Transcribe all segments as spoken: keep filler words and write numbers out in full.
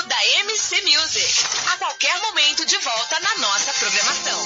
da M C Music. A qualquer momento de volta na nossa programação.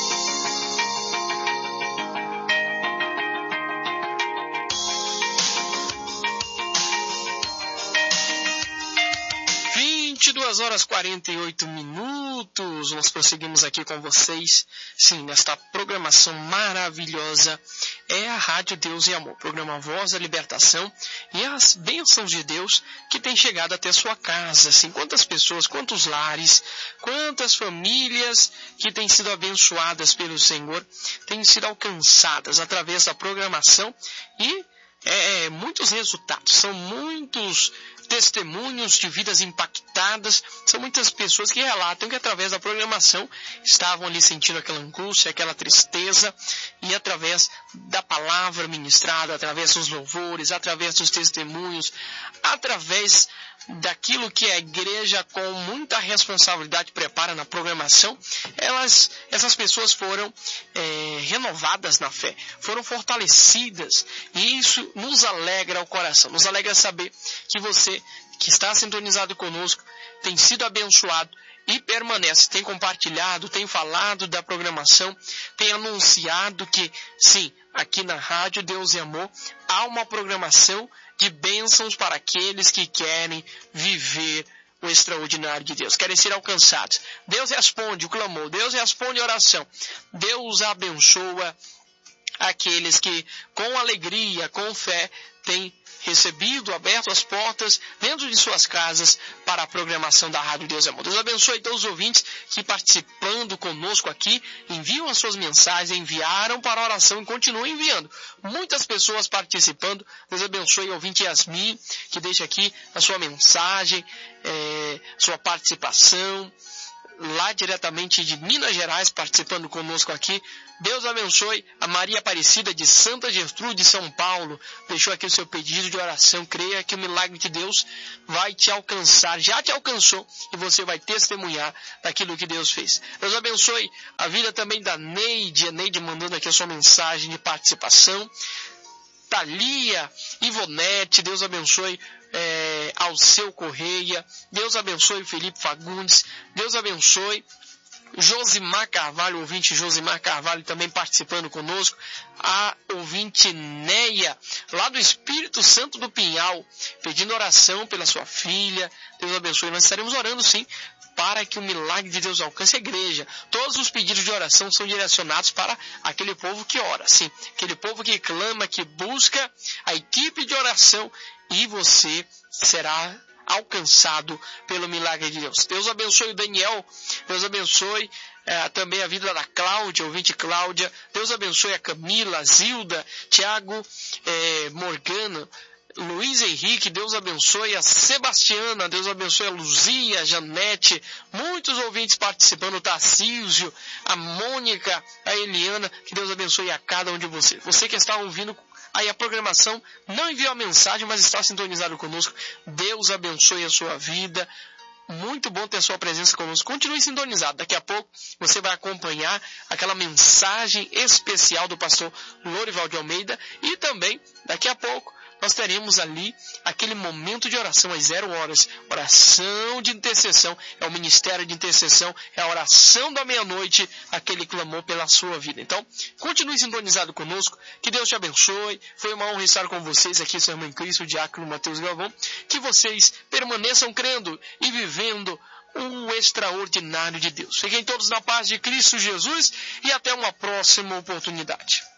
vinte e duas horas e quarenta e oito minutos, nós prosseguimos aqui com vocês, sim, nesta programação maravilhosa, é a Rádio Deus e Amor, programa Voz da Libertação e as bênçãos de Deus que tem chegado até sua casa, assim, quantas pessoas, quantos lares, quantas famílias que têm sido abençoadas pelo Senhor, têm sido alcançadas através da programação e é, muitos resultados, são muitos testemunhos de vidas impactadas, são muitas pessoas que relatam que através da programação estavam ali sentindo aquela angústia, aquela tristeza, e através da palavra ministrada, através dos louvores, através dos testemunhos, através daquilo que a igreja com muita responsabilidade prepara na programação, elas, essas pessoas foram é, renovadas na fé, foram fortalecidas, e isso nos alegra o coração, nos alegra saber que você que está sintonizado conosco tem sido abençoado e permanece, tem compartilhado, tem falado da programação, tem anunciado que sim, aqui na Rádio Deus e Amor há uma programação de bênçãos para aqueles que querem viver o extraordinário de Deus, querem ser alcançados. Deus responde o clamor, Deus responde a oração, Deus abençoa aqueles que com alegria, com fé, têm recebido, aberto as portas dentro de suas casas para a programação da Rádio Deus e Amor. Deus abençoe todos os ouvintes que participando conosco aqui, enviam as suas mensagens, enviaram para a oração e continuam enviando. Muitas pessoas participando. Deus abençoe o ouvinte Yasmin, que deixa aqui a sua mensagem, é, sua participação, lá diretamente de Minas Gerais, participando conosco aqui. Deus abençoe a Maria Aparecida de Santa Gertrude, São Paulo. Deixou aqui o seu pedido de oração. Creia que o milagre de Deus vai te alcançar. Já te alcançou e você vai testemunhar daquilo que Deus fez. Deus abençoe a vida também da Neide. A Neide mandando aqui a sua mensagem de participação. Thalia, Ivonete, Deus abençoe é, Alceu Correia, Deus abençoe Felipe Fagundes, Deus abençoe Josimar Carvalho, ouvinte Josimar Carvalho também participando conosco, a ouvinte Neia, lá do Espírito Santo do Pinhal, pedindo oração pela sua filha. Deus abençoe, nós estaremos orando sim, para que o milagre de Deus alcance a igreja. Todos os pedidos de oração são direcionados para aquele povo que ora, sim, aquele povo que clama, que busca a equipe de oração, e você será alcançado pelo milagre de Deus. Deus abençoe o Daniel, Deus abençoe é, também a vida da Cláudia, ouvinte Cláudia, Deus abençoe a Camila, a Zilda, Tiago, é, Morgana, Luiz Henrique, Deus abençoe a Sebastiana, Deus abençoe a Luzia, a Janete, muitos ouvintes participando, o Tarcísio, a Mônica, a Eliana, que Deus abençoe a cada um de vocês. Você que está ouvindo aí a programação, não enviou a mensagem, mas está sintonizado conosco, Deus abençoe a sua vida. Muito bom ter sua presença conosco. Continue sintonizado. Daqui a pouco você vai acompanhar aquela mensagem especial do pastor Lorival de Almeida, e também daqui a pouco nós teremos ali aquele momento de oração às zero horas, oração de intercessão, é o ministério de intercessão, é a oração da meia-noite, aquele clamor pela sua vida. Então, continue sintonizado conosco, que Deus te abençoe, foi uma honra estar com vocês aqui, seu irmão em Cristo, o diácono Mateus Galvão, que vocês permaneçam crendo e vivendo o extraordinário de Deus. Fiquem todos na paz de Cristo Jesus e até uma próxima oportunidade.